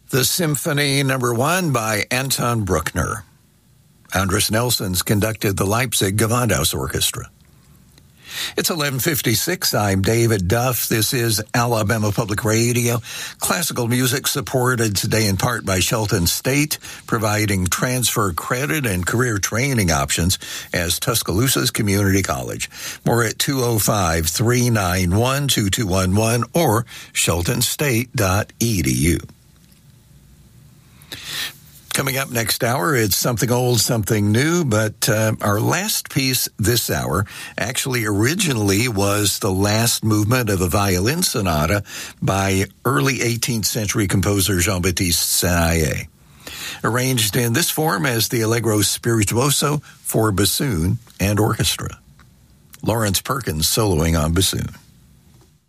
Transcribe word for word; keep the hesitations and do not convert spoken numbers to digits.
The Symphony Number One by Anton Bruckner. Andres Nelsons conducted the Leipzig Gewandhaus Orchestra. It's eleven fifty-six. I'm David Duff. This is Alabama Public Radio. Classical music supported today in part by Shelton State, providing transfer credit and career training options as Tuscaloosa's community college. More at two oh five, three nine one, two two one one or shelton state dot e d u. Coming up next hour, it's something old, something new, but uh, our last piece this hour actually originally was the last movement of a violin sonata by early eighteenth century composer Jean-Baptiste Senaillé, arranged in this form as the Allegro Spirituoso for bassoon and orchestra. Lawrence Perkins soloing on bassoon.